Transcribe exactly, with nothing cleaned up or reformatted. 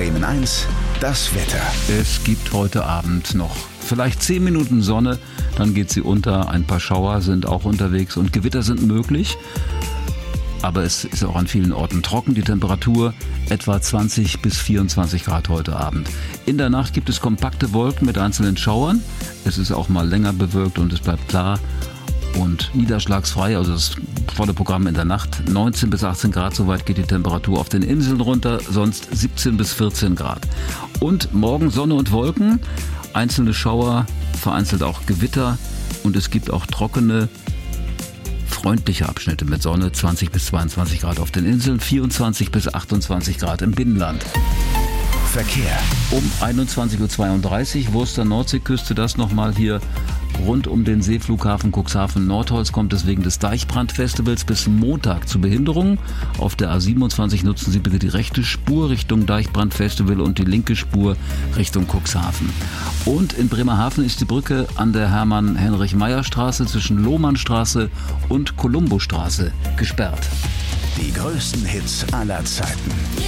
Bremen eins, das Wetter. Es gibt heute Abend noch vielleicht zehn Minuten Sonne, dann geht sie unter. Ein paar Schauer sind auch unterwegs und Gewitter sind möglich. Aber es ist auch an vielen Orten trocken. Die Temperatur etwa zwanzig bis vierundzwanzig Grad heute Abend. In der Nacht gibt es kompakte Wolken mit einzelnen Schauern. Es ist auch mal länger bewölkt und es bleibt klar und niederschlagsfrei. Also das volle Programm in der Nacht. neunzehn bis achtzehn Grad, soweit geht die Temperatur auf den Inseln runter. Sonst siebzehn bis vierzehn Grad. Und morgen Sonne und Wolken. Einzelne Schauer, vereinzelt auch Gewitter. Und es gibt auch trockene, freundliche Abschnitte mit Sonne, zwanzig bis zweiundzwanzig Grad auf den Inseln, vierundzwanzig bis achtundzwanzig Grad im Binnenland. Verkehr. Um einundzwanzig Uhr zweiunddreißig, Wurster Nordseeküste, das nochmal hier rund um den Seeflughafen Cuxhaven-Nordholz kommt es wegen des Deichbrandfestivals bis Montag zu Behinderungen. Auf der A siebenundzwanzig nutzen Sie bitte die rechte Spur Richtung Deichbrandfestival und die linke Spur Richtung Cuxhaven. Und in Bremerhaven ist die Brücke an der Hermann-Heinrich-Meyer-Straße zwischen Lohmannstraße und Kolumbostraße gesperrt. Die größten Hits aller Zeiten.